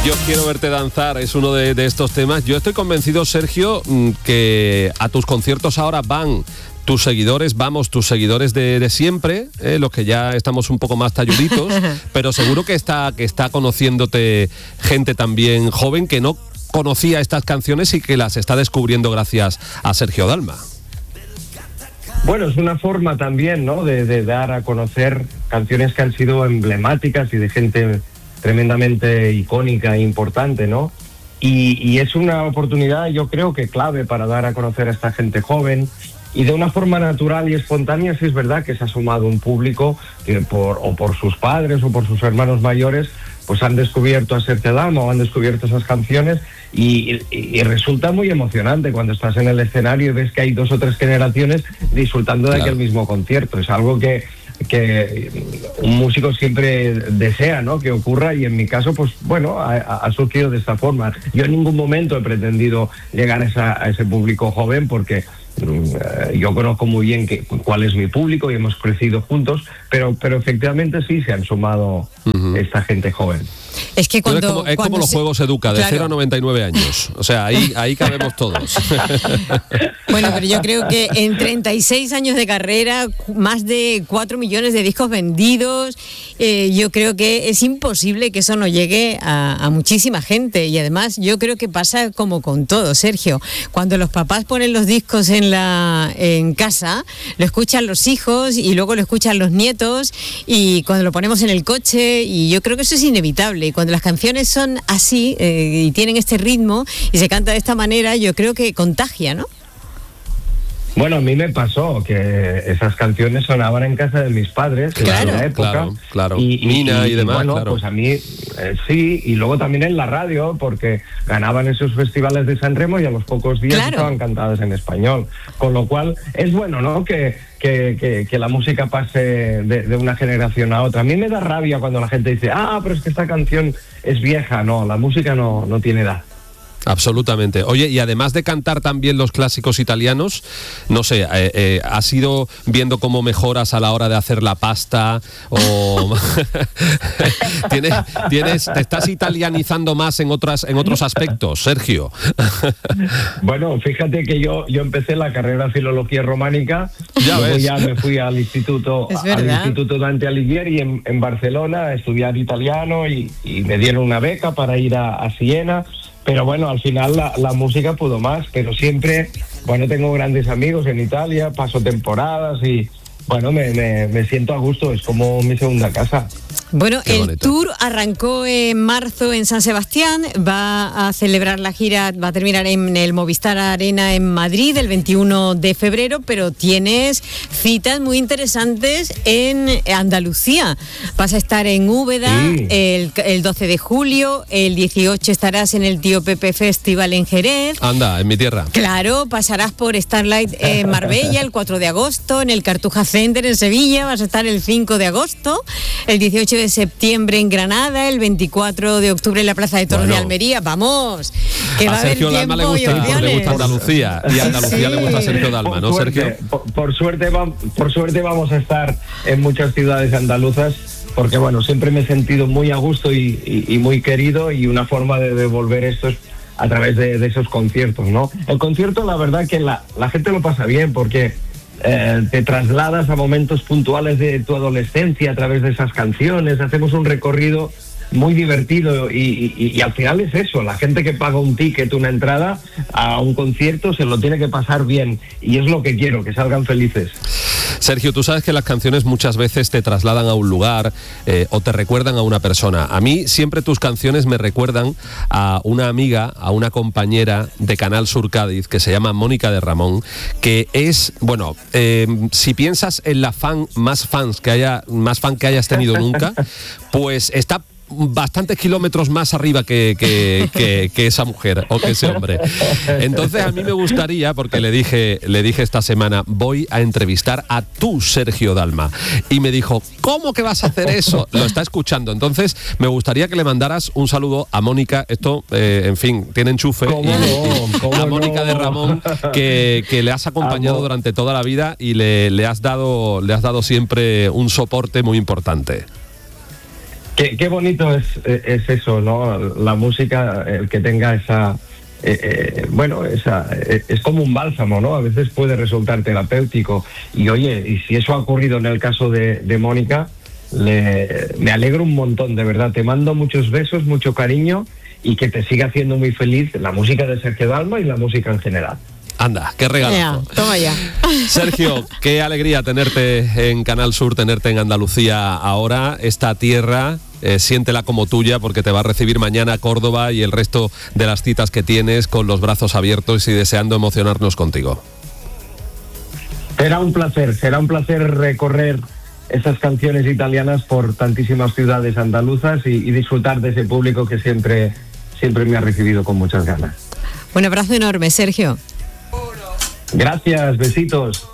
Yo quiero verte danzar, es uno de estos temas. Yo estoy convencido, Sergio, que a tus conciertos ahora van tus seguidores, tus seguidores de siempre, los que ya estamos un poco más talluditos, pero seguro que está conociéndote gente también joven que no conocía estas canciones y que las está descubriendo gracias a Sergio Dalma. Bueno, es una forma también, ¿no?, de dar a conocer canciones que han sido emblemáticas y de gente tremendamente icónica e importante, ¿no? Y es una oportunidad, yo creo que clave para dar a conocer a esta gente joven. Y de una forma natural y espontánea, sí es verdad que se ha sumado un público que por sus padres o por sus hermanos mayores, pues han descubierto a Sergio Dalma o han descubierto esas canciones y resulta muy emocionante cuando estás en el escenario y ves que hay 2 o 3 generaciones disfrutando de aquel mismo concierto. Es algo que un músico siempre desea, ¿no?, que ocurra, y en mi caso, pues bueno, ha surgido de esta forma. Yo en ningún momento he pretendido llegar a ese público joven porque yo conozco muy bien cuál es mi público y hemos crecido juntos, pero efectivamente sí se han sumado esta gente joven. Es que cuando es como los Juegos Educa, de 0 a 99 años. O sea, ahí cabemos todos. Bueno, pero yo creo que en 36 años de carrera, más de 4 millones de discos vendidos, yo creo que es imposible que eso no llegue a muchísima gente. Y además yo creo que pasa como con todo, Sergio. Cuando los papás ponen los discos en casa, lo escuchan los hijos y luego lo escuchan los nietos, y cuando lo ponemos en el coche, y yo creo que eso es inevitable. Y cuando las canciones son así y tienen este ritmo y se canta de esta manera, yo creo que contagia, ¿no? Bueno, a mí me pasó que esas canciones sonaban en casa de mis padres en la época. Claro. Mina y demás, bueno, claro. Pues a mí sí, y luego también en la radio, porque ganaban esos festivales de San Remo y a los pocos días estaban cantadas en español. Con lo cual, es bueno, ¿no?, que la música pase de una generación a otra. A mí me da rabia cuando la gente dice, pero es que esta canción es vieja. No, la música no tiene edad. Absolutamente. Oye, y además de cantar también los clásicos italianos, no sé, ¿has ido viendo cómo mejoras a la hora de hacer la pasta? O ¿te estás italianizando más en otros aspectos, Sergio? Bueno, fíjate que yo empecé la carrera de filología románica, luego ya me fui al instituto Dante Alighieri en Barcelona a estudiar italiano y me dieron una beca para ir a Siena. Pero bueno, al final la música pudo más, pero siempre, bueno, tengo grandes amigos en Italia, paso temporadas y, bueno, me siento a gusto, es como mi segunda casa. Bueno, el tour arrancó en marzo en San Sebastián, va a celebrar la gira, va a terminar en el Movistar Arena en Madrid el 21 de febrero, pero tienes citas muy interesantes en Andalucía. Vas a estar en Úbeda el 12 de julio, el 18 estarás en el Tío Pepe Festival en Jerez. Anda, en mi tierra. Claro, pasarás por Starlight en Marbella el 4 de agosto, en el Cartuja Center en Sevilla, vas a estar el 5 de agosto, el 18 de septiembre en Granada, el 24 de octubre en la Plaza de Toros de Almería. ¡Vamos! Que va a haber tiempo le gusta Andalucía, y a Andalucía le gusta Sergio Dalma, ¿no, Sergio? Por suerte vamos a estar en muchas ciudades andaluzas, porque bueno, siempre me he sentido muy a gusto y muy querido, y una forma de devolver esto es a través de esos conciertos, ¿no? El concierto, la verdad que la gente lo pasa bien, porque te trasladas a momentos puntuales de tu adolescencia a través de esas canciones, hacemos un recorrido muy divertido y al final es eso, la gente que paga un ticket, una entrada a un concierto, se lo tiene que pasar bien, y es lo que quiero, que salgan felices. Sergio, tú sabes que las canciones muchas veces te trasladan a un lugar o te recuerdan a una persona. A mí siempre tus canciones me recuerdan a una amiga, a una compañera de Canal Sur Cádiz que se llama Mónica de Ramón, que es, bueno, si piensas en la más fan que hayas tenido nunca, pues está bastantes kilómetros más arriba que esa mujer o que ese hombre. Entonces a mí me gustaría, porque le dije esta semana, voy a entrevistar a tu Sergio Dalma, y me dijo, ¿cómo que vas a hacer eso? Lo está escuchando. Entonces me gustaría que le mandaras un saludo a Mónica. Esto, en fin, tiene enchufe. A Mónica de Ramón, que le has acompañado durante toda la vida y le has dado siempre un soporte muy importante. Qué bonito es eso, ¿no? La música, el que tenga esa... es como un bálsamo, ¿no? A veces puede resultar terapéutico. Y oye, y si eso ha ocurrido en el caso de Mónica, me alegro un montón, de verdad. Te mando muchos besos, mucho cariño y que te siga haciendo muy feliz la música de Sergio Dalma y la música en general. Anda, qué regalo. Toma ya. Sergio, qué alegría tenerte en Canal Sur, tenerte en Andalucía ahora. Esta tierra, siéntela como tuya, porque te va a recibir mañana Córdoba y el resto de las citas que tienes con los brazos abiertos y deseando emocionarnos contigo. Será un placer recorrer esas canciones italianas por tantísimas ciudades andaluzas y disfrutar de ese público que siempre me ha recibido con muchas ganas. Un abrazo enorme, Sergio. Gracias, besitos.